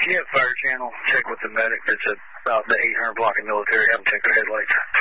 you have fire channel, check with the medic that's about the 800 block of military, have them check their headlights.